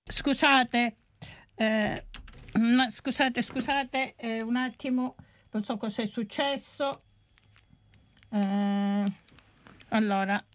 Scusate, scusate, un attimo, non so cosa è successo. Allora,